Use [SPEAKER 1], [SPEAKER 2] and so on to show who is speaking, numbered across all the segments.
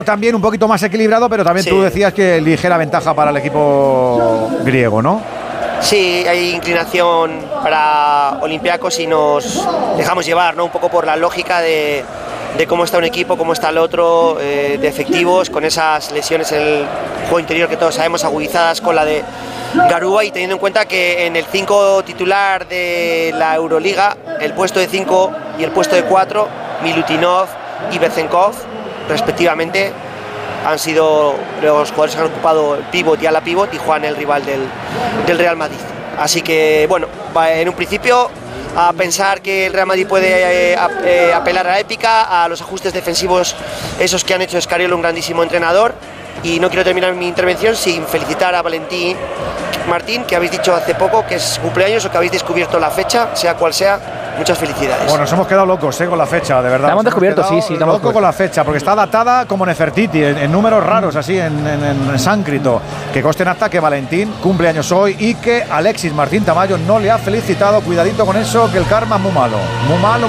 [SPEAKER 1] también un poquito más equilibrado, pero también tú decías que ligera ventaja para el equipo griego, ¿no?
[SPEAKER 2] Sí, hay inclinación para Olympiacos y nos dejamos llevar, ¿no? Un poco por la lógica de cómo está un equipo, cómo está el otro, de efectivos, con esas lesiones en el juego interior que todos sabemos agudizadas con la de Garuba, y teniendo en cuenta que en el 5 titular de la Euroliga, el puesto de 5 y el puesto de 4, Milutinov y Bezenkov, respectivamente, han sido los jugadores que han ocupado el pívot y ala pívot, y Juan, el rival del Real Madrid. Así que, bueno, en un principio a pensar que el Real Madrid puede apelar a la épica, a los ajustes defensivos, esos que han hecho Scariolo, un grandísimo entrenador. Y no quiero terminar mi intervención sin felicitar a Valentín Martín, que habéis dicho hace poco que es cumpleaños, o que habéis descubierto la fecha, sea cual sea. Muchas felicidades.
[SPEAKER 1] Bueno, nos hemos quedado locos con la fecha, de verdad.
[SPEAKER 3] La hemos descubierto, sí.
[SPEAKER 1] Loco con la fecha, porque está datada como Nefertiti, en números raros, así, en sánscrito. Que conste en acta que Valentín cumple años hoy y que Alexis Martín Tamayo no le ha felicitado. Cuidadito con eso, que el karma es muy malo. Muy malo.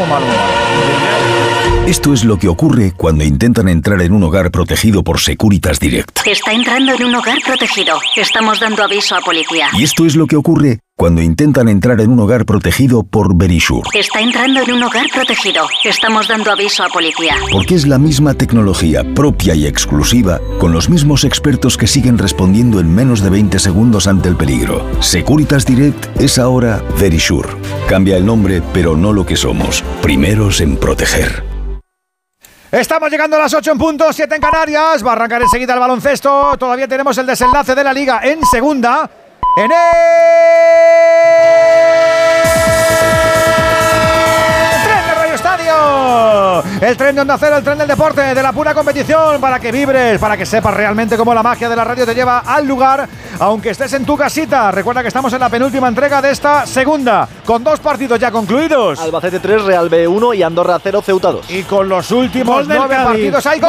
[SPEAKER 4] Esto es lo que ocurre cuando intentan entrar en un hogar protegido por Securitas Direct.
[SPEAKER 5] Está entrando en un hogar protegido. Estamos dando aviso a policía.
[SPEAKER 4] Y esto es lo que ocurre cuando intentan entrar en un hogar protegido por Verisure.
[SPEAKER 5] Está entrando en un hogar protegido. Estamos dando aviso a policía.
[SPEAKER 4] Porque es la misma tecnología propia y exclusiva, con los mismos expertos que siguen respondiendo en menos de 20 segundos ante el peligro. Securitas Direct es ahora Verisure. Cambia el nombre, pero no lo que somos. Primeros en proteger.
[SPEAKER 1] Estamos llegando a las 8 en punto, 7 en Canarias. Va a arrancar enseguida el baloncesto. Todavía tenemos el desenlace de la Liga en segunda. En el tren de Radio Estadio, el tren de Onda Cero, el tren del deporte, de la pura competición, para que vibres, para que sepas realmente cómo la magia de la radio te lleva al lugar, aunque estés en tu casita. Recuerda que estamos en la penúltima entrega de esta segunda, con 2 partidos ya concluidos.
[SPEAKER 6] Albacete 3, Real B 1 y Andorra 0, Ceuta 2.
[SPEAKER 1] Y con los últimos 9 partidos hay
[SPEAKER 7] gol.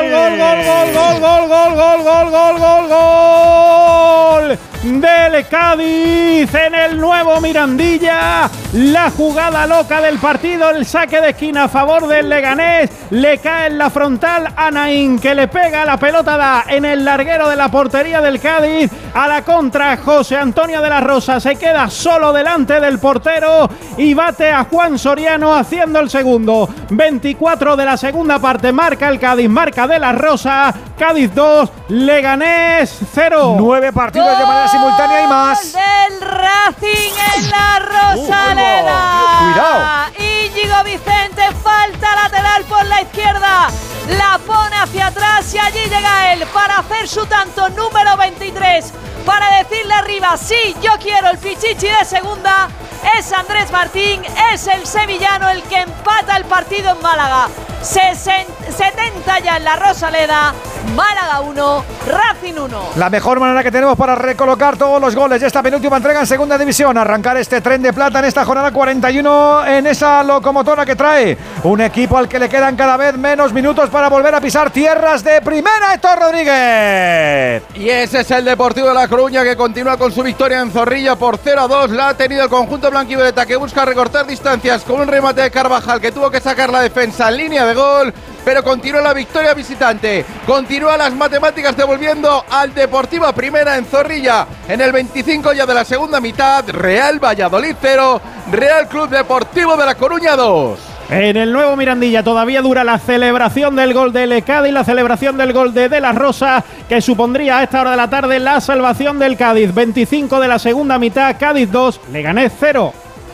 [SPEAKER 7] Del Cádiz en el nuevo Mirandilla. La jugada loca del partido, el saque de esquina a favor del Leganés. Le cae en la frontal a Naín, que le pega, la pelota da en el larguero de la portería del Cádiz. A la contra, José Antonio de la Rosa se queda solo delante del portero y bate a Juan Soriano haciendo el segundo. 24 de la segunda parte, marca el Cádiz, marca de la Rosa. Cádiz 2, Leganés 0.
[SPEAKER 1] 9 partidos de manera simultánea y más.
[SPEAKER 8] Del Racing en la Rosaleda.
[SPEAKER 1] Cuidado.
[SPEAKER 8] Íñigo Vicente, falta lateral por la izquierda. La pone hacia atrás y allí llega él para hacer su tanto número 23. Para decirle arriba, sí, yo quiero el Pichichi de segunda. Es Andrés Martín, es el sevillano el que empata el partido en Málaga. 70 ya en la Rosaleda. Málaga 1, Racing 1.
[SPEAKER 1] La mejor manera que tenemos para recolocar todos los goles de esta penúltima entrega en segunda división, arrancar este tren de plata en esta jornada 41, en esa locomotora que trae un equipo al que le quedan cada vez menos minutos para volver a pisar tierras de primera. Héctor Rodríguez.
[SPEAKER 9] Y ese es el Deportivo de La Coruña, que continúa con su victoria en Zorrilla por 0-2. La ha tenido el conjunto blanquivioleta, que busca recortar distancias con un remate de Carvajal, que tuvo que sacar la defensa en línea de gol. Pero continúa la victoria visitante, continúa las matemáticas devolviendo al Deportivo a primera en Zorrilla. En el 25 ya de la segunda mitad, Real Valladolid 0, Real Club Deportivo de La Coruña 2.
[SPEAKER 7] En el nuevo Mirandilla todavía dura la celebración del gol del Cádiz, la celebración del gol de la Rosa, que supondría a esta hora de la tarde la salvación del Cádiz. 25 de la segunda mitad, Cádiz 2, Leganés 0.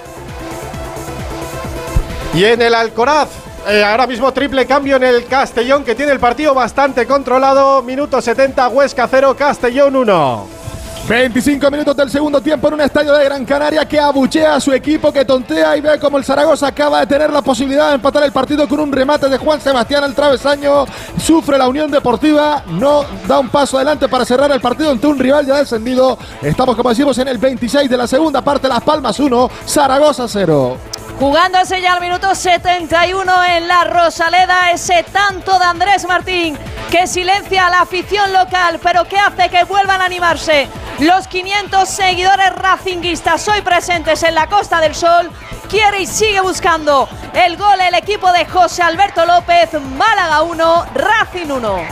[SPEAKER 10] Y en el Alcoraz, ahora mismo triple cambio en el Castellón, que tiene el partido bastante controlado. Minuto 70, Huesca 0, Castellón 1.
[SPEAKER 11] 25 minutos del segundo tiempo en un estadio de Gran Canaria que abuchea a su equipo, que tontea y ve como el Zaragoza acaba de tener la posibilidad de empatar el partido con un remate de Juan Sebastián al travesaño. Sufre la Unión Deportiva, no da un paso adelante para cerrar el partido ante un rival ya descendido. Estamos, como decimos, en el 26 de la segunda parte. Las Palmas 1, Zaragoza 0.
[SPEAKER 8] Jugándose ya al minuto 71 en la Rosaleda, ese tanto de Andrés Martín que silencia a la afición local, pero que hace que vuelvan a animarse los 500 seguidores racinguistas hoy presentes en la Costa del Sol, quiere y sigue buscando el gol el equipo de José Alberto López. Málaga 1, Racing 1.